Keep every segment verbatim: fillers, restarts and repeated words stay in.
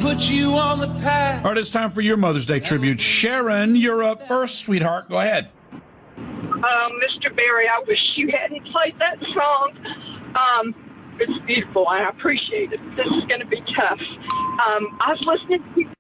put you on the path. All right, it's time for your Mother's Day tribute. Sharon, you're up first, sweetheart. Go ahead. Um, Mister Berry, I wish you hadn't played that song. Um, it's beautiful, and I appreciate it. This is going to be tough. Um, I was listening to you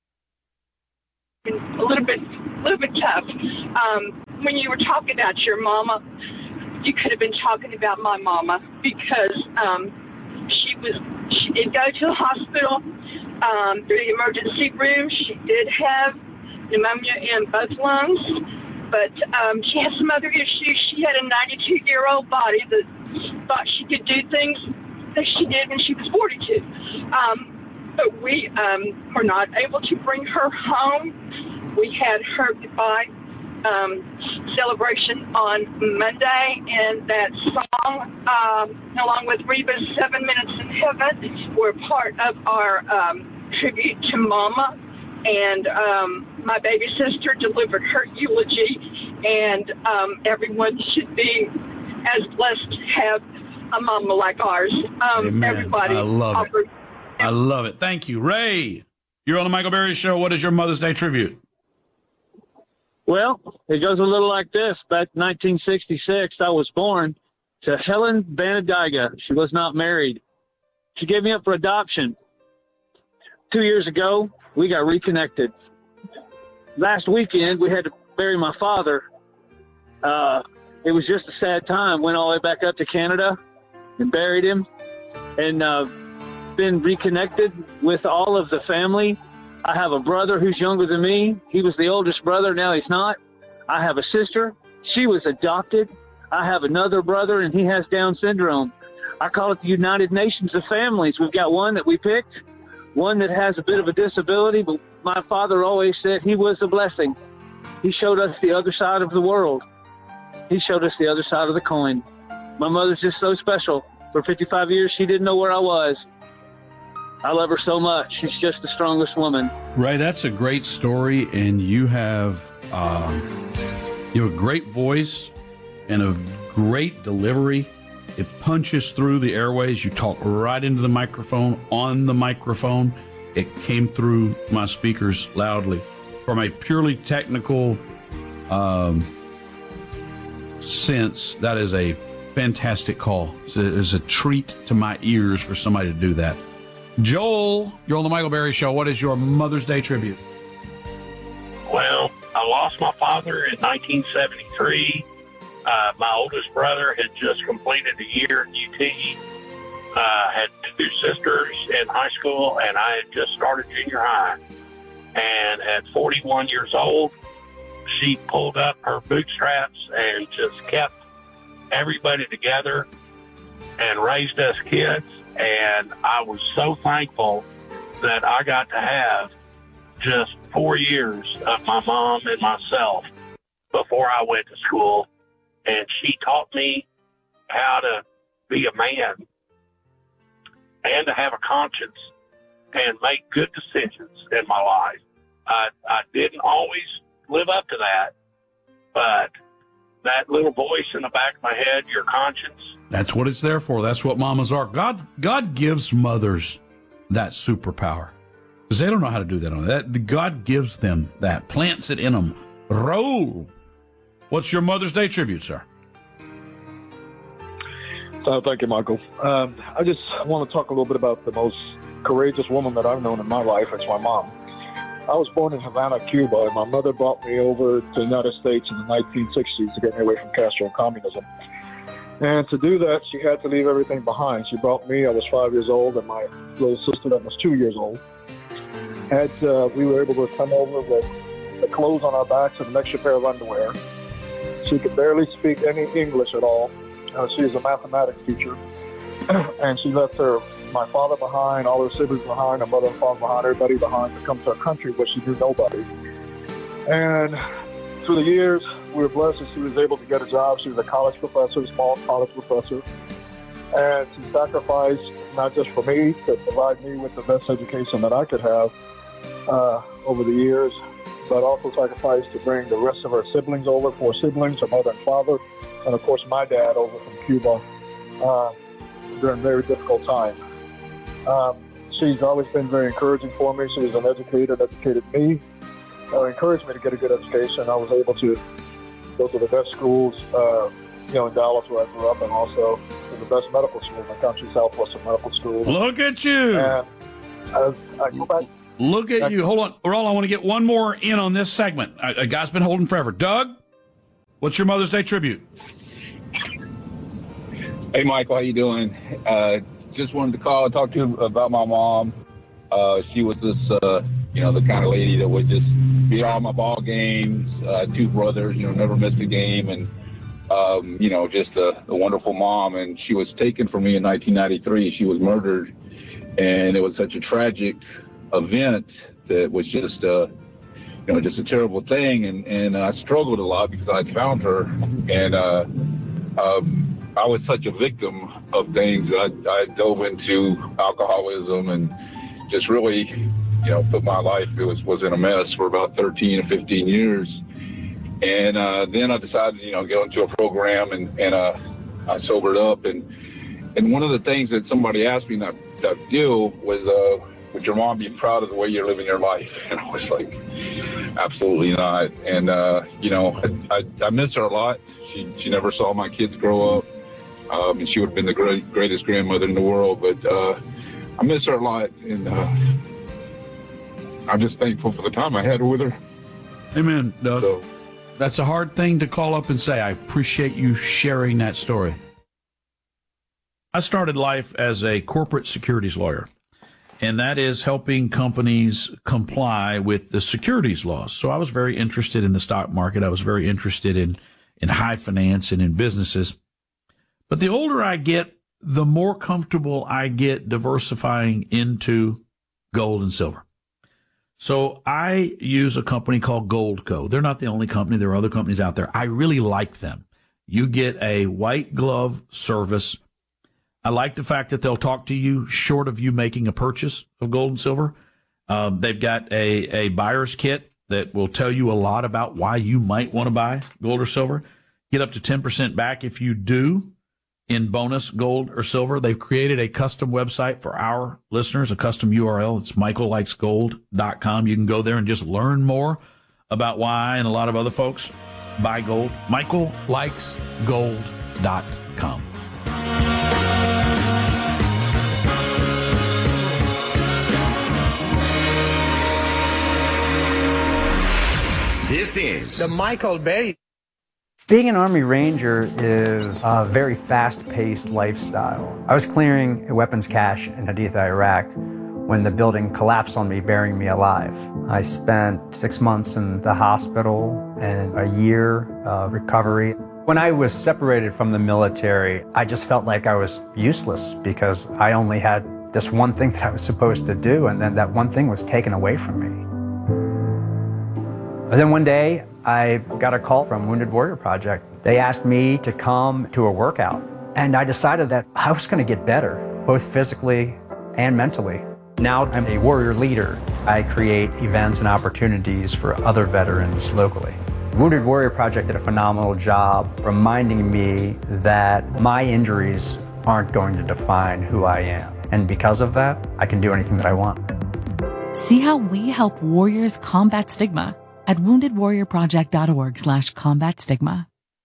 a little bit, a little bit tough. Um, when you were talking about your mama, you could have been talking about my mama because um, she was. She did go to the hospital um, through the emergency room. She did have pneumonia in both lungs. But um, she had some other issues. She had a ninety-two-year-old body that thought she could do things that she did when she was forty-two. Um, but we um, were not able to bring her home. We had her goodbye um, celebration on Monday, and that song, um, along with Reba's Seven Minutes in Heaven, were part of our um, tribute to Mama. And um, my baby sister delivered her eulogy, and um, everyone should be as blessed to have a mama like ours. Um, Amen. Everybody. I love offered- it. I love it. Thank you. Ray, you're on the Michael Berry Show. What is your Mother's Day tribute? Well, it goes a little like this. Back in nineteen sixty-six, I was born to Helen Banadiga. She was not married. She gave me up for adoption. Two years ago, we got reconnected. Last weekend, we had to bury my father. Uh, it was just a sad time. Went all the way back up to Canada and buried him. And uh, been reconnected with all of the family. I have a brother who's younger than me. He was the oldest brother. Now he's not. I have a sister. She was adopted. I have another brother, and he has Down syndrome. I call it the United Nations of Families. We've got one that we picked, one that has a bit of a disability, but my father always said he was a blessing. He showed us the other side of the world. He showed us the other side of the coin. My mother's just so special. For fifty-five years, she didn't know where I was. I love her so much. She's just the strongest woman. Ray, that's a great story, and you have um, you have a great voice and a great delivery. It punches through the airways. You talk right into the microphone, on the microphone. It came through my speakers loudly. From a purely technical um, sense, that is a fantastic call. It's a, it's a treat to my ears for somebody to do that. Joel, you're on the Michael Berry Show. What is your Mother's Day tribute? Well, I lost my father in nineteen seventy-three. Uh, my oldest brother had just completed a year at U T. Uh, had two sisters in high school, and I had just started junior high. And at forty-one years old, she pulled up her bootstraps and just kept everybody together and raised us kids. And I was so thankful that I got to have just four years of my mom and myself before I went to school. And she taught me how to be a man and to have a conscience and make good decisions in my life. I, I didn't always live up to that, but that little voice in the back of my head, your conscience. That's what it's there for. That's what mamas are. God, God gives mothers that superpower because they don't know how to do that on that. God gives them that, plants it in them. Roll. What's your Mother's Day tribute, sir? Uh, thank you, Michael. Um, I just want to talk a little bit about the most courageous woman that I've known in my life. It's my mom. I was born in Havana, Cuba, and my mother brought me over to the United States in the nineteen sixties to get me away from Castro and communism. And to do that, she had to leave everything behind. She brought me, I was five years old, and my little sister that was two years old. And uh, we were able to come over with the clothes on our backs and an extra pair of underwear. She could barely speak any English at all. Uh, she was a mathematics teacher, and she left her, my father behind, all her siblings behind, her mother and father behind, everybody behind to come to a country where she knew nobody. And through the years, we were blessed that she was able to get a job. She was a college professor, a small college professor, and she sacrificed not just for me to provide me with the best education that I could have uh, over the years, but also sacrificed to bring the rest of her siblings over, four siblings, her mother and father, and of course my dad over from Cuba uh, during a very difficult time. Um, she's always been very encouraging for me. She was an educator, educated me, uh, encouraged me to get a good education. I was able to go to the best schools, uh, you know, in Dallas where I grew up, and also to the best medical schools in the country, Southwestern Medical School. Look at you. And I, I go back. Look at you. Hold on. Raul, I want to get one more in on this segment. A, a guy's been holding forever. Doug, what's your Mother's Day tribute? Hey, Michael, how you doing? Uh, just wanted to call and talk to you about my mom. Uh, she was this, uh, you know, the kind of lady that would just be at all my ball games, uh, two brothers, you know, never missed a game, and, um, you know, just a, a wonderful mom. And she was taken from me in nineteen ninety-three. She was murdered, and it was such a tragic event that was just, uh, you know, just a terrible thing. And, and I struggled a lot because I found her, and uh, um, I was such a victim of things. I, I dove into alcoholism and just really, you know, put my life, it was, was in a mess for about thirteen or fifteen years. And uh, then I decided, you know, go into a program, and, and uh, I sobered up. And and one of the things that somebody asked me that, that deal was, uh, would your mom be proud of the way you're living your life? And I was like, absolutely not. And, uh, you know, I, I, I miss her a lot. She, she never saw my kids grow up. Um, and she would have been the great, greatest grandmother in the world. But uh, I miss her a lot. And uh, I'm just thankful for the time I had with her. Amen, Doug. So, That's a hard thing to call up and say. I appreciate you sharing that story. I started life as a corporate securities lawyer, and that is helping companies comply with the securities laws. So I was very interested in the stock market. I was very interested in, in high finance and in businesses. But the older I get, the more comfortable I get diversifying into gold and silver. So I use a company called Goldco. They're not the only company. There are other companies out there. I really like them. You get a white glove service. I like the fact that they'll talk to you short of you making a purchase of gold and silver. Um, they've got a, a buyer's kit that will tell you a lot about why you might want to buy gold or silver. Get up to ten percent back if you do in bonus gold or silver. They've created a custom website for our listeners, a custom U R L. It's michael likes gold dot com. You can go there and just learn more about why I and a lot of other folks buy gold. michael likes gold dot com. This is the Michael Berry. Being an Army Ranger is a very fast-paced lifestyle. I was clearing a weapons cache in Haditha, Iraq, when the building collapsed on me, burying me alive. I spent six months in the hospital and a year of recovery. When I was separated from the military, I just felt like I was useless because I only had this one thing that I was supposed to do, and then that one thing was taken away from me. But then one day, I got a call from Wounded Warrior Project. They asked me to come to a workout, and I decided that I was going to get better, both physically and mentally. Now I'm a warrior leader. I create events and opportunities for other veterans locally. Wounded Warrior Project did a phenomenal job reminding me that my injuries aren't going to define who I am. And because of that, I can do anything that I want. See how we help warriors combat stigma at wounded warrior project dot org slash combat stigma.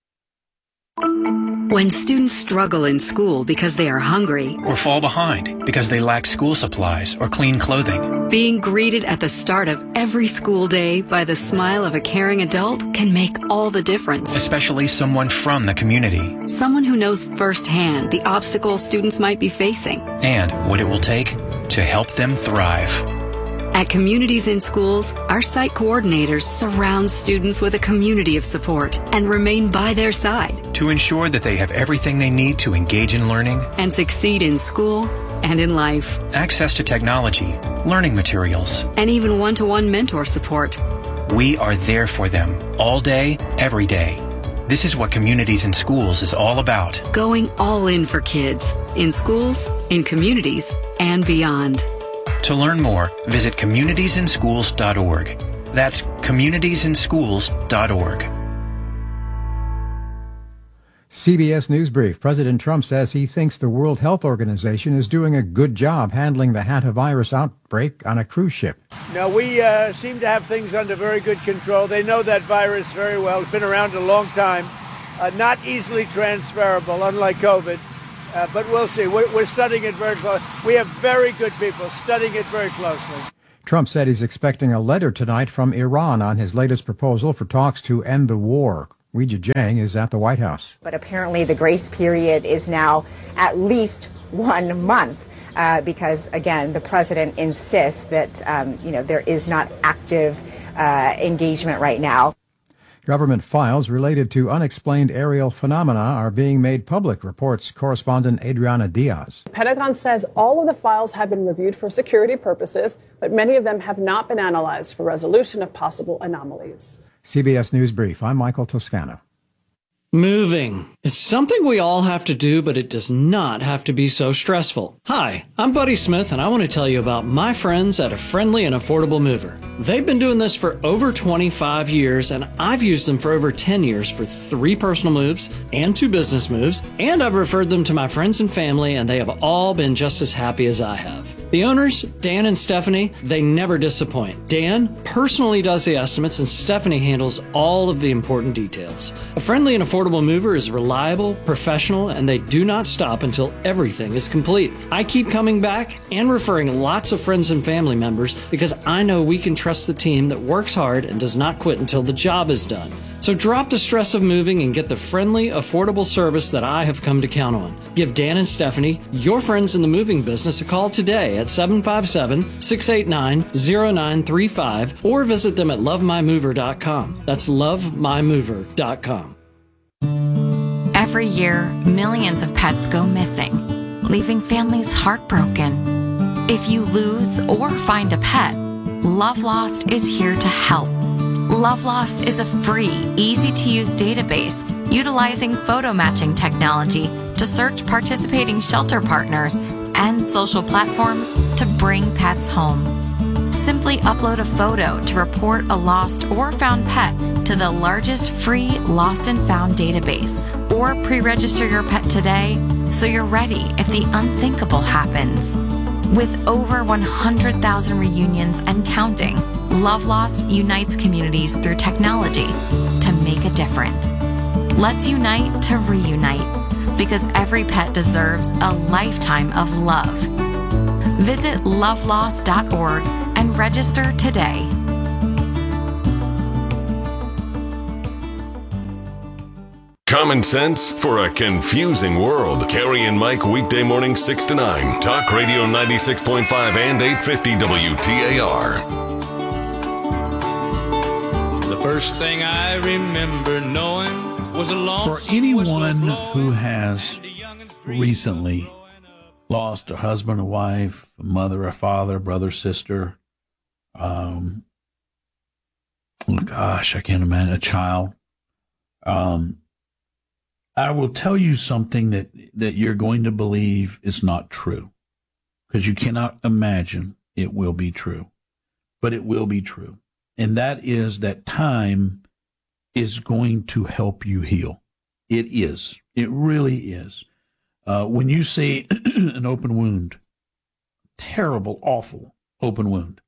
When students struggle in school because they are hungry or fall behind because they lack school supplies or clean clothing, being greeted at the start of every school day by the smile of a caring adult can make all the difference. Especially someone from the community. Someone who knows firsthand the obstacles students might be facing and what it will take to help them thrive. At Communities in Schools, our site coordinators surround students with a community of support and remain by their side to ensure that they have everything they need to engage in learning and succeed in school and in life. Access to technology, learning materials, and even one-to-one mentor support. We are there for them all day, every day. This is what Communities in Schools is all about. Going all in for kids, in schools, in communities, and beyond. To learn more, visit communities in schools dot org. That's communities in schools dot org. C B S News Brief. President Trump says he thinks the World Health Organization is doing a good job handling the hantavirus outbreak on a cruise ship. No, we uh, seem to have things under very good control. They know that virus very well. It's been around a long time. Uh, not easily transferable, unlike COVID. Uh, but we'll see. We're, we're studying it very closely. We have very good people studying it very closely. Trump said he's expecting a letter tonight from Iran on his latest proposal for talks to end the war. Weijia Jiang is at the White House. But apparently the grace period is now at least one month uh, because, again, the president insists that, um, you know, there is not active uh, engagement right now. Government files related to unexplained aerial phenomena are being made public, reports correspondent Adriana Diaz. The Pentagon says all of the files have been reviewed for security purposes, but many of them have not been analyzed for resolution of possible anomalies. C B S News Brief. I'm Michael Toscano. Moving. It's something we all have to do, but it does not have to be so stressful. Hi, I'm Buddy Smith, and I want to tell you about my friends at A Friendly and Affordable Mover. They've been doing this for over twenty-five years, and I've used them for over ten years for three personal moves and two business moves, and I've referred them to my friends and family, and they have all been just as happy as I have. The owners, Dan and Stephanie, they never disappoint. Dan personally does the estimates, and Stephanie handles all of the important details. A Friendly and Affordable Mover is reliable, professional, and they do not stop until everything is complete. I keep coming back and referring lots of friends and family members because I know we can trust the team that works hard and does not quit until the job is done. So drop the stress of moving and get the friendly, affordable service that I have come to count on. Give Dan and Stephanie, your friends in the moving business, a call today at seven five seven, six eight nine, zero nine three five or visit them at love my mover dot com. That's love my mover dot com. Every year, millions of pets go missing, leaving families heartbroken. If you lose or find a pet, Love Lost is here to help. Love Lost is a free, easy-to-use database utilizing photo matching technology to search participating shelter partners and social platforms to bring pets home. Simply upload a photo to report a lost or found pet to the largest free lost and found database, or pre-register your pet today so you're ready if the unthinkable happens. With over one hundred thousand reunions and counting, Love Lost unites communities through technology to make a difference. Let's unite to reunite, because every pet deserves a lifetime of love. Visit love lost dot org and register today. Common sense for a confusing world. Carrie and Mike, weekday morning six to nine. Talk Radio ninety-six point five and eight fifty W T A R. The first thing I remember knowing was a long. For anyone who has recently lost a husband, a wife, a mother, a father, brother, sister, um, oh gosh, I can't imagine, a child, um, I will tell you something that, that you're going to believe is not true, because you cannot imagine it will be true, but it will be true. And that is that time is going to help you heal. It is. It really is. Uh, when you see an open wound, terrible, awful open wound,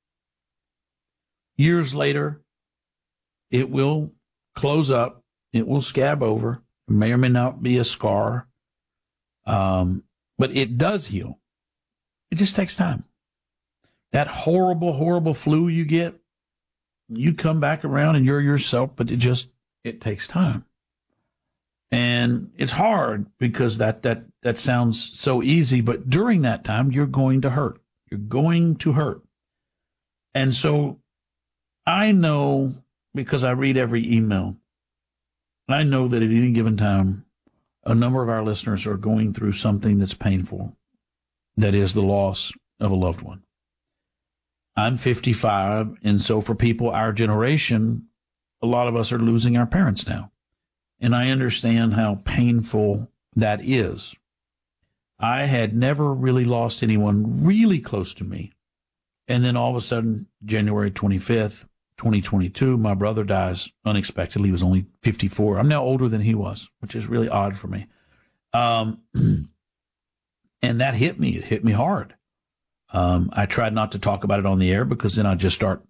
years later, it will close up, it will scab over. May or may not be a scar, um, but it does heal. It just takes time. That horrible, horrible flu you get, you come back around and you're yourself, but it just, it takes time. And it's hard because that, that, that sounds so easy, but during that time, you're going to hurt. You're going to hurt. And so I know, because I read every email, I know that at any given time, a number of our listeners are going through something that's painful, that is the loss of a loved one. I'm fifty-five, and so for people our generation, a lot of us are losing our parents now. And I understand how painful that is. I had never really lost anyone really close to me. And then all of a sudden, January twenty-fifth, twenty twenty-two, my brother dies unexpectedly. He was only fifty-four. I'm now older than he was, which is really odd for me. Um, and that hit me. It hit me hard. Um, I tried not to talk about it on the air because then I'd just start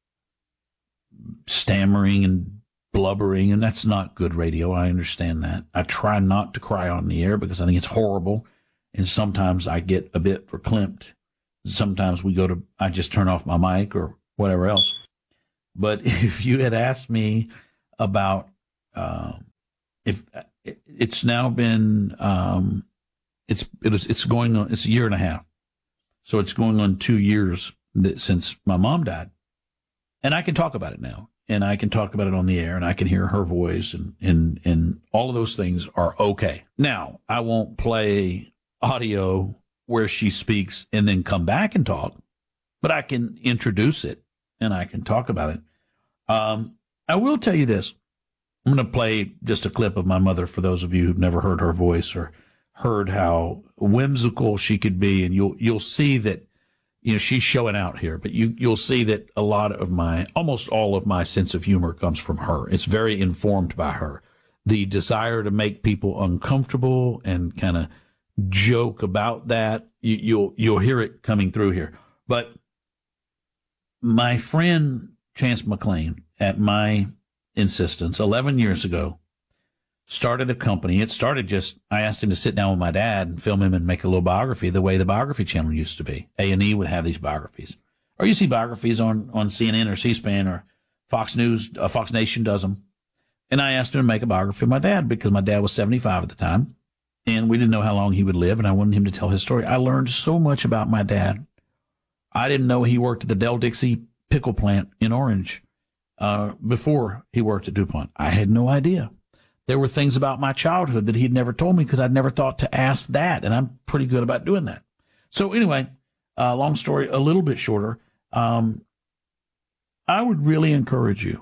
stammering and blubbering, and that's not good radio. I understand that. I try not to cry on the air because I think it's horrible, and sometimes I get a bit verklempt. Sometimes we go to, I just turn off my mic or whatever else. But if you had asked me about, uh, if it's now been, um, it's it was, it's going on, it's a year and a half, so it's going on two years that, since my mom died, and I can talk about it now, and I can talk about it on the air, and I can hear her voice, and and and all of those things are okay. Now I won't play audio where she speaks and then come back and talk, but I can introduce it and I can talk about it. Um, I will tell you this. I'm going to play just a clip of my mother for those of you who've never heard her voice or heard how whimsical she could be. And you'll, you'll see that, you know, she's showing out here, but you, you'll see that a lot of my, almost all of my sense of humor comes from her. It's very informed by her. The desire to make people uncomfortable and kind of joke about that, you, you'll you'll hear it coming through here. But my friend Chance McClain, at my insistence, eleven years ago, started a company. It started just, I asked him to sit down with my dad and film him and make a little biography the way the Biography Channel used to be. A and E would have these biographies. Or you see biographies on, on C N N or C-SPAN or Fox News, uh, Fox Nation does them. And I asked him to make a biography of my dad because my dad was seventy-five at the time. And we didn't know how long he would live, and I wanted him to tell his story. I learned so much about my dad. I didn't know he worked at the Del Dixie pickle plant in Orange uh, before he worked at DuPont. I had no idea. There were things about my childhood that he'd never told me because I'd never thought to ask that, and I'm pretty good about doing that. So anyway, uh, long story, a little bit shorter. Um, I would really encourage you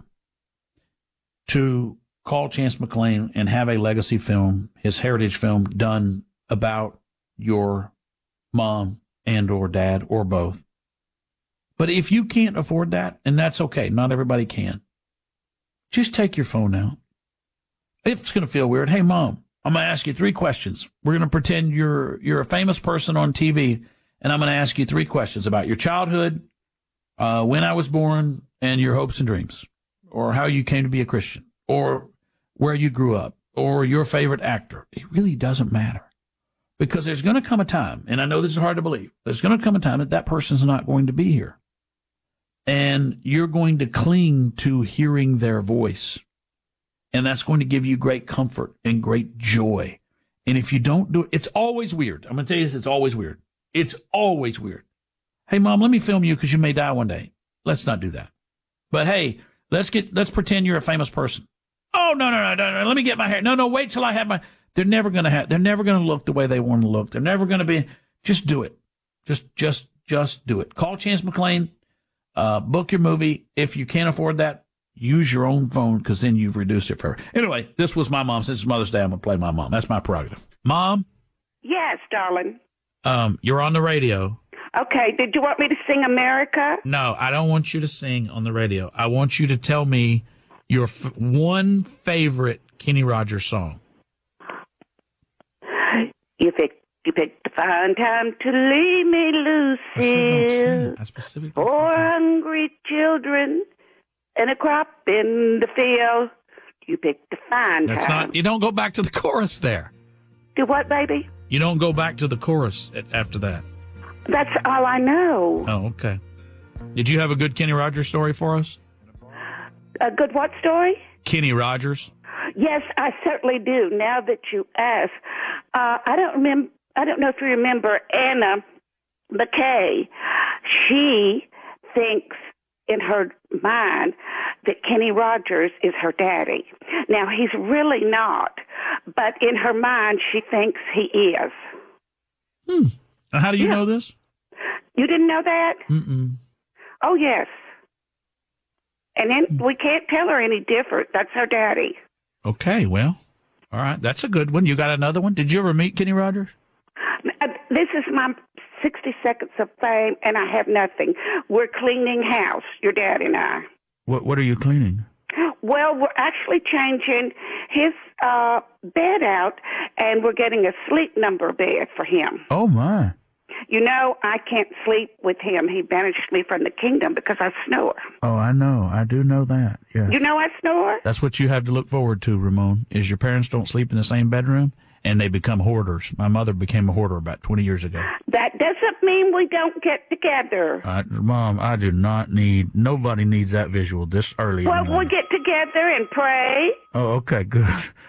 to call Chance McClain and have a legacy film, his heritage film, done about your mom and or dad or both. But if you can't afford that, and that's okay, not everybody can, just take your phone out. It's going to feel weird. Hey, Mom, I'm going to ask you three questions. We're going to pretend you're you're a famous person on T V, and I'm going to ask you three questions about your childhood, uh, when I was born, and your hopes and dreams, or how you came to be a Christian, or where you grew up, or your favorite actor. It really doesn't matter. Because there's going to come a time, and I know this is hard to believe, there's going to come a time that that person's not going to be here. And you're going to cling to hearing their voice. And that's going to give you great comfort and great joy. And if you don't do it, it's always weird. I'm going to tell you this, it's always weird. It's always weird. Hey, Mom, let me film you because you may die one day. Let's not do that. But hey, let's get, let's pretend you're a famous person. Oh, no, no, no, no, no, let me get my hair. No, no, wait till I have my, they're never going to have, they're never going to look the way they want to look. They're never going to be, just do it. Just, just, just do it. Call Chance McClain, uh, book your movie. If you can't afford that, use your own phone because then you've reduced it forever. Anyway, this was my mom. Since it's Mother's Day, I'm going to play my mom. That's my prerogative. Mom? Yes, darling. Um, you're on the radio. Okay, did you want me to sing America? No, I don't want you to sing on the radio. I want you to tell me your f- one favorite Kenny Rogers song. You picked, you picked a fine time to leave me, Lucille. I specifically Four hungry children and a crop in the field. You picked a fine That's time. not. You don't go back to the chorus there. Do what, baby? You don't go back to the chorus after that. That's all I know. Oh, okay. Did you have a good Kenny Rogers story for us? A good what story? Kenny Rogers. Yes, I certainly do. Now that you ask, uh, I don't remember. I don't know if you remember Anna McKay. She thinks in her mind that Kenny Rogers is her daddy. Now he's really not, but in her mind she thinks he is. Hmm. Now, how do you yeah. know this? You didn't know that? Mm-mm. Oh yes. And then we can't tell her any different. That's her daddy. Okay, well, all right. That's a good one. You got another one? Did you ever meet Kenny Rogers? Uh, this is my sixty seconds of fame, and I have nothing. We're cleaning house, your dad and I. What What are you cleaning? Well, we're actually changing his uh, bed out, and we're getting a sleep number bed for him. Oh, my. You know, I can't sleep with him. He banished me from the kingdom because I snore. Oh, I know. I do know that. Yeah. You know I snore? That's what you have to look forward to, Ramon, is your parents don't sleep in the same bedroom, and they become hoarders. My mother became a hoarder about twenty years ago. That doesn't mean we don't get together. Uh, Mom, I do not need, nobody needs that visual this early. Well, we'll get together and pray. Oh, okay, good.